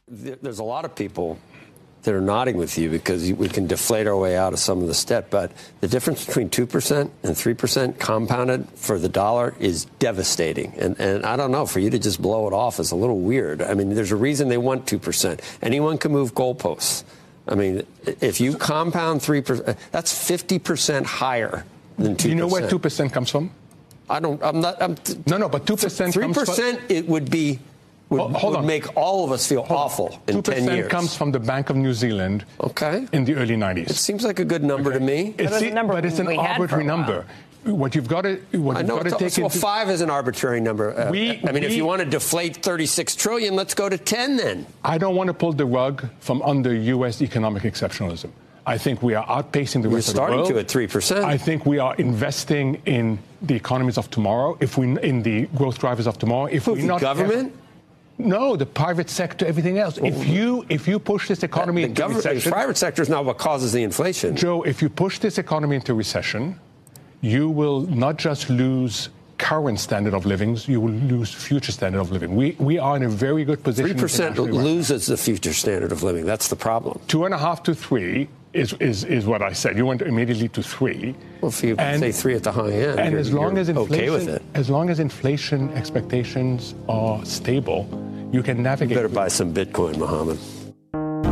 There's a lot of people that are nodding with you because we can deflate our way out of some of this debt. But the difference between 2% and 3% compounded for the dollar is devastating. And I don't know, for you to just blow it off is a little weird. I mean, there's a reason they want 2%. Anyone can move goalposts. I mean, if you compound 3%, that's 50% higher than 2%. Do you know where 2% comes from? No, but 2% 3%, it would be... would make all of us feel awful in 10 years. 2% comes from the Bank of New Zealand in the early 90s. It seems like a good number to me. But it's an arbitrary number. What you've got to take into... Well, 5 is an arbitrary number. If you want to deflate $36 trillion, let's go to 10 then. I don't want to pull the rug from under U.S. economic exceptionalism. I think we are outpacing the rest of the world. You're starting to at 3%. I think we are investing in the economies of tomorrow, in the growth drivers of tomorrow. Government? No, the private sector, everything else. If you push this economy into recession... The private sector is not what causes the inflation. Joe, if you push this economy into recession, you will not just lose current standard of living, you will lose future standard of living. We are in a very good position. 3% loses the future standard of living. That's the problem. 2.5 to 3 is what I said. You went immediately to 3. Well, if you say 3 at the high end, and as long as inflation, okay with it. As long as inflation expectations are stable, you can navigate. You better buy some Bitcoin, Mohammed.